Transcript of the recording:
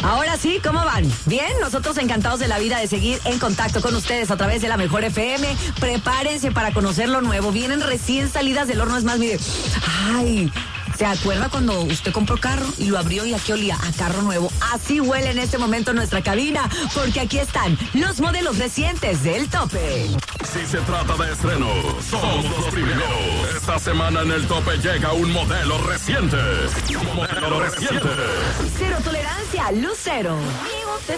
Ahora sí, ¿cómo van? Bien, nosotros encantados de la vida de seguir en contacto con ustedes a través de la Mejor FM. Prepárense para conocer lo nuevo. Vienen recién salidas del horno. Es más, mire, ay, ¿se acuerda cuando usted compró carro y lo abrió y aquí olía a carro nuevo? Así huele en este momento nuestra cabina, porque aquí están los modelos recientes del tope. Si se trata de estreno, somos los primeros. Esta semana en el tope llega un modelo reciente. Modelo reciente. Cero tolerancia, Lucero.